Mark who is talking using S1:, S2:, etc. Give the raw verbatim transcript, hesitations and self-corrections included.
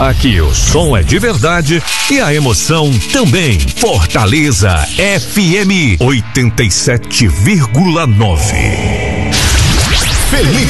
S1: Aqui o som é de verdade e a emoção também. Fortaleza F M oitenta e sete vírgula nove.
S2: Felipe